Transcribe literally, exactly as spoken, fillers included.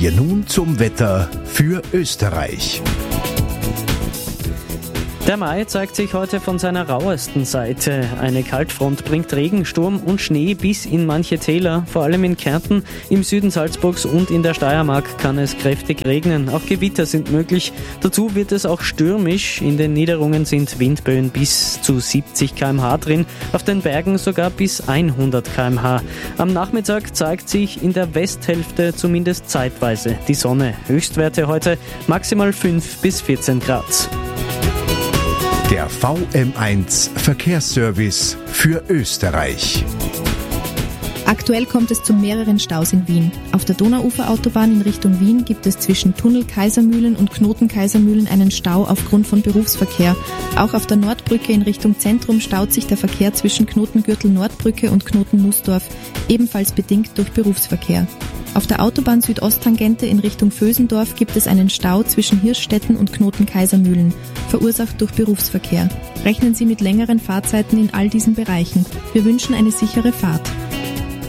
wir nun zum Wetter für Österreich. Der Mai zeigt sich heute von seiner rauesten Seite. Eine Kaltfront bringt Regen, Sturm und Schnee bis in manche Täler. Vor allem in Kärnten, im Süden Salzburgs und in der Steiermark kann es kräftig regnen. Auch Gewitter sind möglich. Dazu wird es auch stürmisch. In den Niederungen sind Windböen bis zu siebzig Kilometer pro Stunde drin, auf den Bergen sogar bis hundert Kilometer pro Stunde. Am Nachmittag zeigt sich in der Westhälfte zumindest zeitweise die Sonne. Höchstwerte heute maximal fünf bis vierzehn Grad. Der V M eins Verkehrsservice für Österreich. Aktuell kommt es zu mehreren Staus in Wien. Auf der Donauuferautobahn in Richtung Wien gibt es zwischen Tunnel Kaisermühlen und Knoten Kaisermühlen einen Stau aufgrund von Berufsverkehr. Auch auf der Nordbrücke in Richtung Zentrum staut sich der Verkehr zwischen Knotengürtel Nordbrücke und Knoten Nussdorf, ebenfalls bedingt durch Berufsverkehr. Auf der Autobahn Südosttangente in Richtung Vösendorf gibt es einen Stau zwischen Hirschstetten und Knoten Kaisermühlen, verursacht durch Berufsverkehr. Rechnen Sie mit längeren Fahrzeiten in all diesen Bereichen. Wir wünschen eine sichere Fahrt.